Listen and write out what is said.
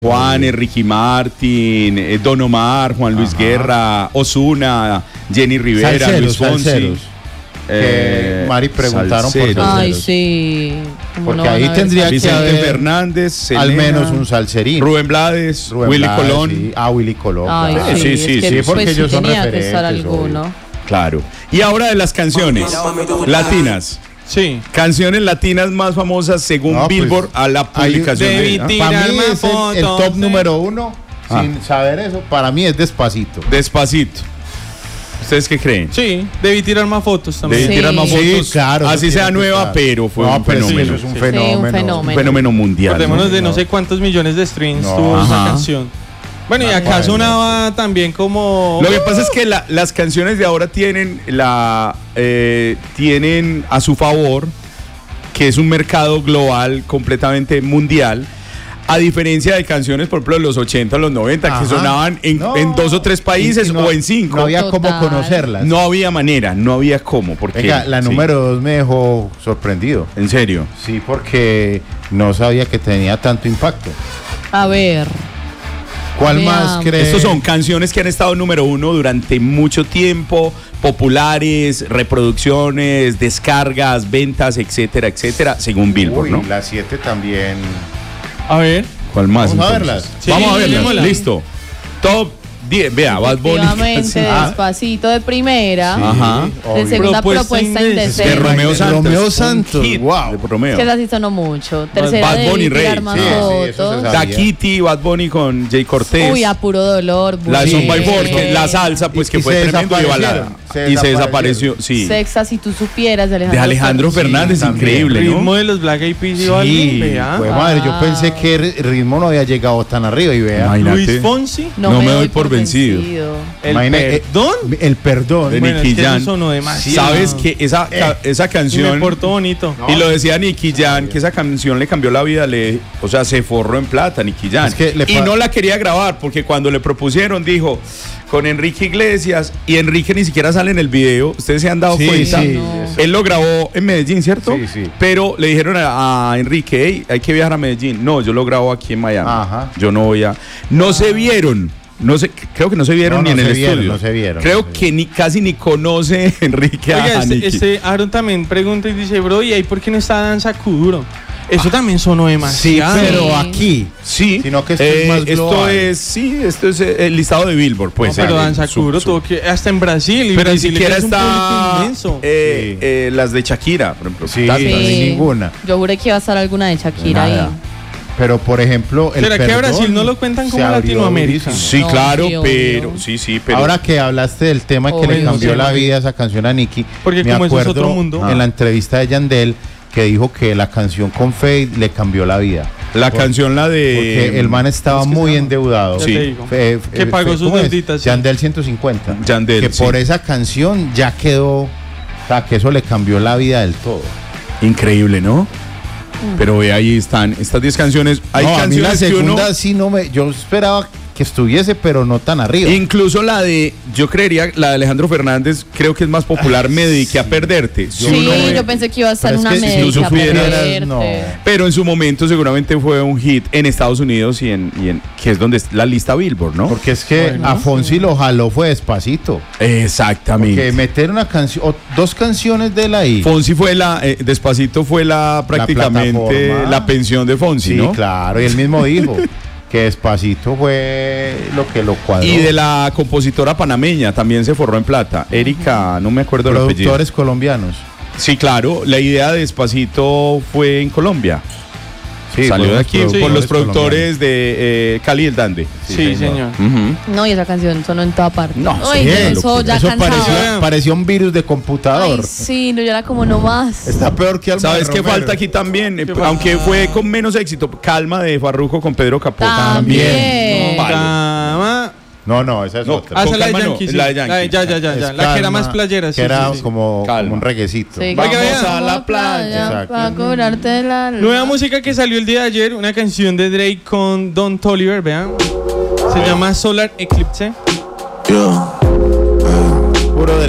Juan, Ricky Martin, Don Omar, Juan Luis Guerra, Ozuna, Jenny Rivera, Salseros, Luis Fonsi. salseros. Mari preguntaron por salseros. Ay, sí. Porque ahí tendría que Vicente haber Fernández, Selena, al menos un salserín. Rubén Blades, Rubén Willy Blades, Colón. Sí. Willy Colón. Ay, claro. sí, es sí, que, sí, porque pues, ellos son tenía que referentes, estar alguno. Claro. Y ahora de las canciones latinas. Sí. Canciones latinas más famosas según No, pues, Billboard a la publicación Debí de tirar Para mí más es el fotos, top número uno. Sin saber eso, para mí es Despacito. Despacito. ¿Ustedes qué creen? Sí, debí tirar más fotos también. Debí tirar más Sí, fotos. claro, Así eso sea tiene que nueva, estar. pero fue un pero sí, fenómeno. eso es un Sí, fenómeno. un fenómeno. Un fenómeno mundial. Acordémonos de no No. sé cuántos millones de streams No. tuvo esa Ajá. canción. Bueno, y acá sonaba también como... Lo que pasa es que las canciones de ahora tienen tienen a su favor que es un mercado global completamente mundial, a diferencia de canciones, por ejemplo, de los 80 o los 90, Ajá. que sonaban en 2 o 3 países Y no- o en 5. No había cómo Total. conocerlas. No había manera, no había cómo. Porque, Venga, la sí, número 2 me dejó sorprendido. en serio. Sí, porque no sabía que tenía tanto impacto. A ver. ¿Cuál Veamos. más crees? Estos son canciones que han estado número 1 durante mucho tiempo, populares, reproducciones, descargas, ventas, etcétera, etcétera, según Billboard, Uy, ¿no? las 7 también. A ver. ¿Cuál más? Vamos a entonces? verlas. Sí, Vamos a verlas, miremosla. listo. Top 10, vea, Bad Bunny. Efectivamente, Ah, Despacito de primera. Sí, Ajá. De obvio. segunda Propuesta propuesta indecente. de indecente. Romeo Santos. Romeo un Santos, hit wow. de Romeo. Que esa sí sonó mucho. Tercera Bad de Bunny, Rey. tirar más Sí, sí, eso se fotos. sabe. Da Kitty, Bad Bunny con Jay Cortés. Uy, a puro dolor. La de Son by Four, Bien. que la salsa, pues Y que fue se tremendo y balada. desaparecieron, se Y se desaparecieron. desapareció, sí. Sexa, si tú supieras, de De Alejandro Fernández, Sí, también. increíble, Ritmo ¿no? de los Black Eyed Peas y Sí, Balvin, vea. fue madre, yo pensé que ritmo no había llegado tan arriba y vea. Imagínate. Luis Fonsi. No me doy por vencido. El Imagínate, perdón. El perdón. De Bueno, es Nicky que eso Jam. sonó demasiado. Sabes que esa Y me canción, portó bonito. y lo decía Nicky Jam, que esa canción le cambió la vida, o sea, se forró en plata Nicky Jam. Es que le Y pa- no la quería grabar porque cuando le propusieron dijo con Enrique Iglesias, y Enrique ni siquiera sale en el video, ustedes se han dado Sí, cuenta. sí, No. eso. Él lo grabó en Medellín, ¿cierto? Sí, sí. Pero le dijeron a Enrique, hey, hay que viajar a Medellín. No, yo lo grabo aquí en Miami. Ajá. Yo no voy a... No se vieron. No sé, creo que no se vieron No, ni no en se el vieron, estudio. no se vieron, Creo no se que casi ni conoce Enrique Oiga, a Nicky. Aaron también pregunta y dice, bro, ¿y ahí por qué no está Danza Kuduro? Eso también sonó Sí, demasiado. pero aquí. Sí, Sino que esto es más global. esto es el listado de Billboard, pues. No, pero el- Danza su- Kuduro su- tuvo que hasta en Brasil. y Pero ni Brasil siquiera es un está público inmenso. las de Shakira, por ejemplo. Sí, Tantas. no hay ninguna. Yo juré que iba a estar alguna de Shakira Nada. ahí. Pero por ejemplo, el ¿Será que a perdón Brasil no lo cuentan se como abrió Latinoamérica? durísimo. Sí, No, claro, sí, obvio. pero sí, pero Ahora que hablaste del tema que le Obvio, cambió sí, la sí. vida a esa canción a Nicky, Porque me como eso es acuerdo otro mundo. en la entrevista de Yandel que dijo que la canción con Fade le cambió la vida. la canción la de Porque el man estaba ¿cómo es que muy se llama? endeudado. Ya Sí. te digo. Que pagó sus ¿cómo es? deuditas, sí. Yandel 150. Yandel, Que sí. por esa canción ya quedó, o sea, que eso le cambió la vida del todo. increíble, ¿no? Pero ve ahí están estas 10 canciones. Hay No, a mí la canciones que segunda uno sí no me, yo esperaba que estuviese, pero no tan arriba. incluso la de, yo creería, la de Alejandro Fernández, creo que es más popular, Me dediqué a perderte. Sí, uno ve- yo pensé que iba a estar Pero es una que si media. tú supieras, no. Pero en su momento seguramente fue un hit en Estados Unidos y en que es donde es la lista Billboard, ¿no? Porque es que Bueno, a Fonsi lo jaló fue Despacito. Exactamente. Porque meter una canción, o dos canciones de él ahí. Fonsi fue Despacito fue prácticamente plataforma. la pensión de Fonsi, Sí, ¿no? claro, y él mismo dijo que Despacito fue lo que lo cuadró. Y de la compositora panameña también se forró en plata. Erika, no me acuerdo el apellido. productores colombianos. Sí, claro, la idea de Despacito fue en Colombia. Sí, Salió de fueron aquí productores por los productores de Cali el Dande. Sí, señor. Ujú. No, y esa canción sonó en toda parte. No, Ay, sí, eso ya Eso cansado. parecía un virus de computador. Ay, sí, no, yo era como no más. Está peor que Alma ¿Sabes de qué Romero. falta aquí también? falta? Aunque fue con menos éxito, Calma de Farruko con Pedro Capó. También. Palo. Cama. No, esa es No, otra. Ah, esa Con es la de calma no, Yankee. sí. la de Yankee. Ya. Es La que era más Calma, playera, sí. que era sí, sí. como Calma. un reguecito. Sí, Vaya, vamos vea. a la playa Exacto. para cobrarte la Nueva música que salió el día de ayer, una canción de Drake con Don Toliver, vean. Se llama Solar Eclipse. Puro